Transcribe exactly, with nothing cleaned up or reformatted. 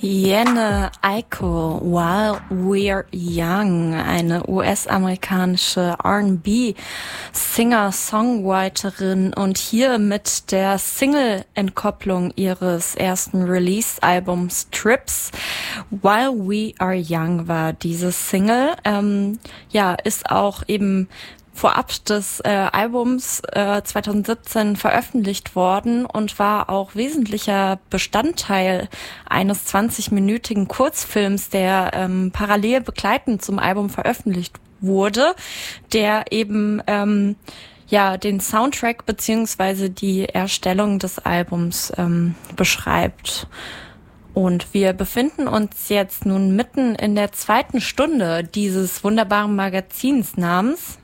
Jhené Aiko, While We're Young, eine U S-amerikanische R and B-Singer-Songwriterin und hier mit der Single-Entkopplung ihres ersten Release-Albums Trips. While We Are Young war diese Single. Ähm, ja, ist auch eben vorab des äh, Albums äh, zwanzig siebzehn veröffentlicht worden und war auch wesentlicher Bestandteil eines zwanzig-minütigen Kurzfilms, der ähm, parallel begleitend zum Album veröffentlicht wurde, der eben ähm, ja den Soundtrack beziehungsweise die Erstellung des Albums ähm, beschreibt. Und wir befinden uns jetzt nun mitten in der zweiten Stunde dieses wunderbaren Magazins namens